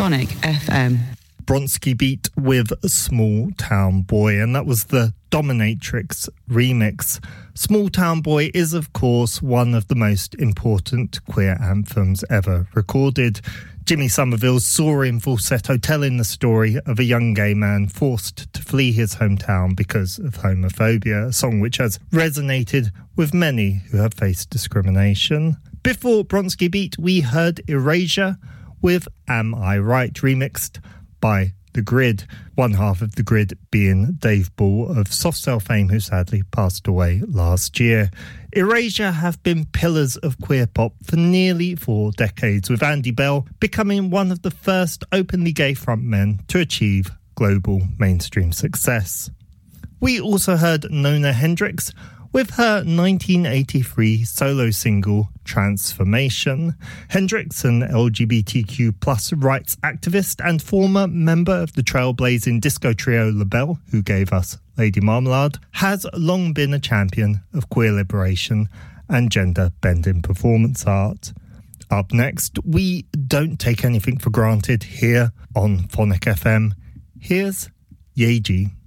Phonic FM. Bronski Beat with Small Town Boy, and that was the Dominatrix remix. Small Town Boy is, of course, one of the most important queer anthems ever recorded. Jimmy Somerville's soaring falsetto telling the story of a young gay man forced to flee his hometown because of homophobia, a song which has resonated with many who have faced discrimination. Before Bronski Beat, we heard Erasure with Am I Right, remixed by The Grid, one half of The Grid being Dave Ball of Soft Cell fame, who sadly passed away last year. Erasure have been pillars of queer pop for nearly 4 decades, with Andy Bell becoming one of the first openly gay frontmen to achieve global mainstream success. We also heard Nona Hendryx with her 1983 solo single, Transformation. Hendryx, an LGBTQ+ rights activist and former member of the trailblazing disco trio LaBelle, who gave us Lady Marmalade, has long been a champion of queer liberation and gender-bending performance art. Up next, we don't take anything for granted here on Phonic FM. Here's Yeji.